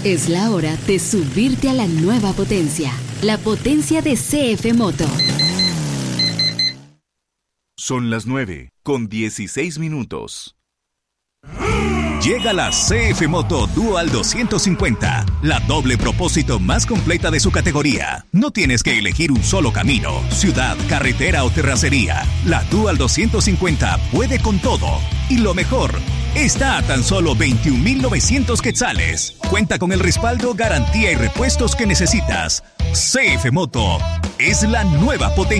Es la hora de subirte a la nueva potencia, la potencia de CF Moto. Son las 9:16. Llega la CF Moto Dual 250, la doble propósito más completa de su categoría. No tienes que elegir un solo camino, ciudad, carretera o terracería. La Dual 250 puede con todo. Y lo mejor, está a tan solo 21,900 quetzales. Cuenta con el respaldo, garantía y repuestos que necesitas. CF Moto es la nueva potencia.